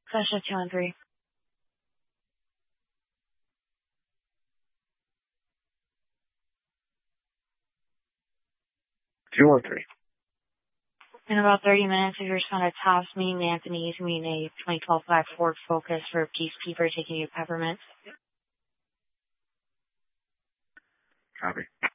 Session 2 and 3. 2 or 3. In about 30 minutes, we respond to Tops meeting Anthony's meeting a 2012 Black Ford Focus for Peacekeeper taking you to Peppermint. Copy.